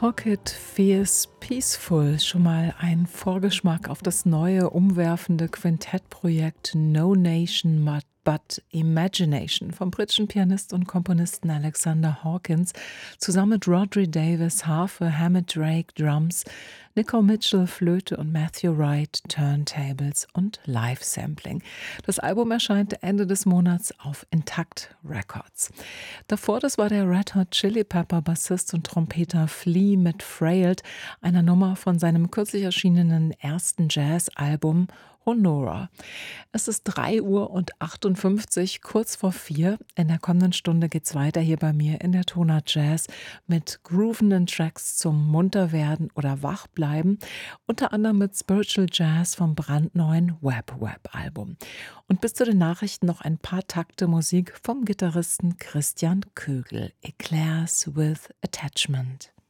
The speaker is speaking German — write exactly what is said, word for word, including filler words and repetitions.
Rocket Fierce Peaceful, schon mal ein Vorgeschmack auf das neue, umwerfende Quintettprojekt No Nation But But Imagination vom britischen Pianist und Komponisten Alexander Hawkins zusammen mit Rodri Davis Harfe, Hammett Drake Drums, Nicole Mitchell Flöte und Matthew Wright Turntables und Live-Sampling. Das Album erscheint Ende des Monats auf Intakt Records. Davor, das war der Red Hot Chili Pepper Bassist und Trompeter Flea mit Frailed, einer Nummer von seinem kürzlich erschienenen ersten Jazz-Album Honora. Es ist drei Uhr und achtundfünfzig, kurz vor vier. In der kommenden Stunde geht's weiter hier bei mir in der Tonart Jazz mit groovenden Tracks zum Munterwerden oder Wachbleiben, unter anderem mit Spiritual Jazz vom brandneuen Web Web Album. Und bis zu den Nachrichten noch ein paar Takte Musik vom Gitarristen Christian Kögel. Eclairs with Attachment.